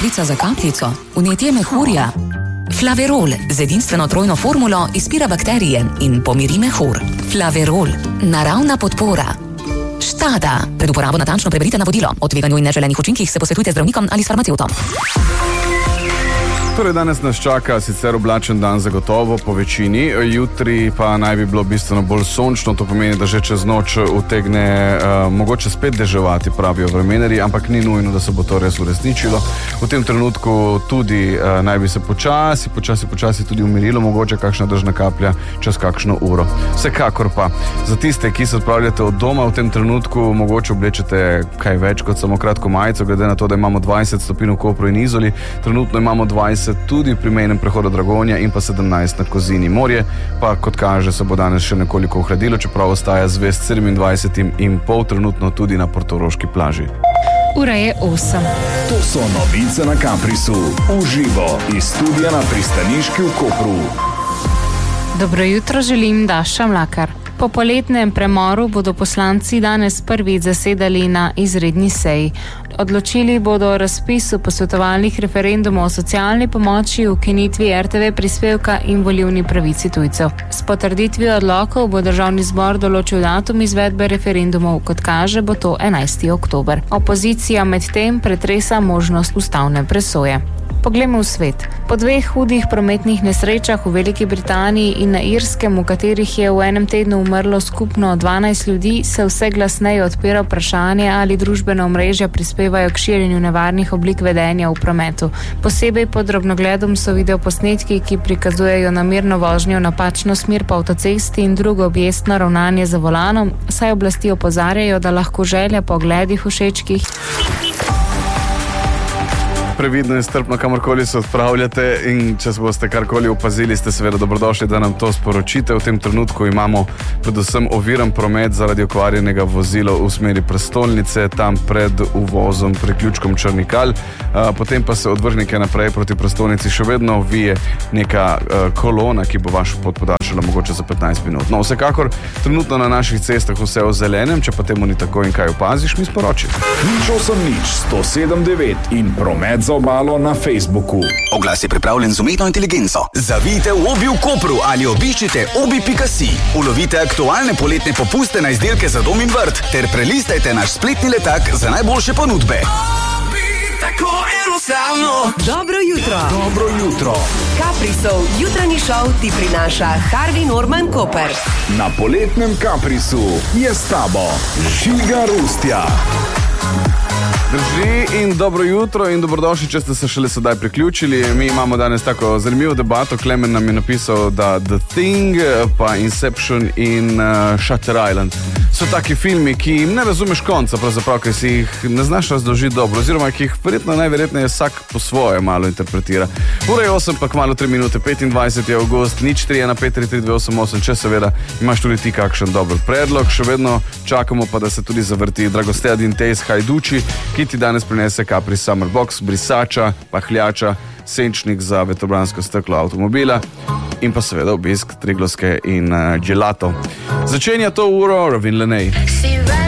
kapljica za kapljico, vnetje mehurja. Flaverol z edinstveno trojno formulo izpira bakterije in pomiri mehur. Flaverol, naravna podpora. Štada. Pred uporabo natančno preberite navodilo. O tveganju in neželenih učinkih se posvetujte z zdravnikom ali s farmacevtom. Torej, danes nas čaka sicer oblačen dan zagotovo po večini, jutri pa naj bi bilo bistveno bolj sončno, to pomeni, da že čez noč utegne mogoče spet deževati, pravijo vremenarji, ampak ni nujno, da se bo to res uresničilo. V tem trenutku tudi naj bi se počasi tudi umirilo, mogoče kakšna dežna kaplja čez kakšno uro. Vsekakor pa za tiste, ki se odpravljate od doma, v tem trenutku mogoče oblečete kaj več kot samo kratko majico, glede na to, da imamo 20 stopinj v Kopru in Izoli, trenutno imamo 20 tudi pri mejnem prehodu Dragonja in pa 17 na Kozini. Morje pa, kot kaže, se bo danes še nekoliko ohladilo, čeprav ostaja zvest 27,5 trenutno tudi na portoroški plaži. Ura je 8. To so novice na Caprisu. Uživo iz studia na pristaniški v Kopru. Dobro jutro želim, Daša Mlakar. Po poletnem premoru bodo poslanci danes prvič zasedali na izredni seji. Odločili bodo o razpisu posvetovalnih referendumov o socialni pomoči, ukinitvi RTV prispevka in volilni pravici tujcev. S potrditvijo odlokov bo Državni zbor določil datum izvedbe referendumov, kot kaže, bo to 11. oktober. Opozicija medtem pretresa možnost ustavne presoje. Poglejmo v svet. Po 2 hudih prometnih nesrečah v Veliki Britaniji in na Irskem, v katerih je v enem tednu umrlo skupno 12 ljudi, se vse glasneje odpira vprašanje, ali družbena omrežja prispevajo k širjenju nevarnih oblik vedenja v prometu. Posebej pod drobnogledom so videoposnetki, ki prikazujejo namerno vožnjo v napačno smer po avtocesti in drugo objestno ravnanje za volanom, saj oblasti opozarjajo, da lahko želja po ogledih všečkih. Previdno in strpno kamorkoli se odpravljate in če se boste karkoli opazili, ste seveda dobrodošli, da nam to sporočite. V tem trenutku imamo predvsem oviran promet zaradi okvarjenega vozila v smeri prestolnice, tam pred uvozom priključkom Črnikal, potem pa se od Vrhnike naprej proti prestolnici še vedno vije neka kolona, ki bo vašo pot podaljšala mogoče za 15 minut. No, vsekakor, trenutno na naših cestah vse v zelenem, če pa temu ni tako in kaj opaziš, mi sporoči. 108.9 in promet za obalo na Facebooku. Oglas je pripravljen z umetno inteligenco. Zavijte v Obi v Kopru ali obiščite obi.si. Ulovite aktualne poletne popuste na izdelke za dom in vrt ter prelistajte naš spletni letak za najboljše ponudbe. Obi, tako enostavno. Dobro jutro. Dobro jutro. Caprisov jutranji šov ti prinaša Harvey Norman Koper. Na poletnem Caprisu je s tabo Žiga Rustja. Drži in dobro jutro in dobrodošli, če ste se šele sedaj priključili. Mi imamo danes tako zanimivo debato. Klemen nam je napisal, da The Thing, pa Inception in Shutter Island so taki filmi, ki jim ne razumeš konca, pravzaprav, ker si jih ne znaš razložiti dobro, oziroma ki jih najverjetneje vsak po svoje malo interpretira. Ura je 8, pa kmalu 3 minute, 25. avgust, 0433288, če seveda imaš tudi ti kakšen dober predlog. Še vedno čakamo pa, da se tudi zavrti Dragosteja Dintejs Hajduči, ki ti danes prinese Capri Summer Box, brisača, pahljača, senčnik za vetrobransko steklo avtomobila in pa seveda obisk Triglovske in gelato. Začenja to uro Ravin Lenej.